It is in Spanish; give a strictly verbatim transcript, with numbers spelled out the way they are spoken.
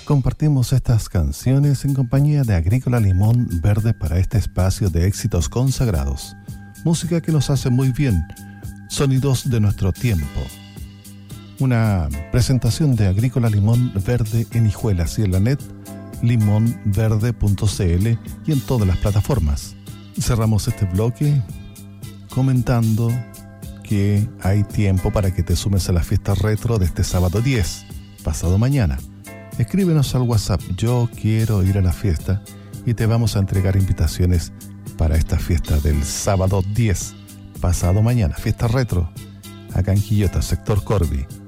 Compartimos estas canciones en compañía de Agrícola Limón Verde para este espacio de éxitos consagrados. Música que nos hace muy bien, sonidos de nuestro tiempo. Una presentación de Agrícola Limón Verde en Hijuelas y en la net, limón verde punto c l y en todas las plataformas. Cerramos este bloque comentando que hay tiempo para que te sumes a la fiesta retro de este sábado diez, pasado mañana. Escríbenos al WhatsApp, yo quiero ir a la fiesta, y te vamos a entregar invitaciones para esta fiesta del sábado diez, pasado mañana, fiesta retro, acá en Quillota, sector Corby.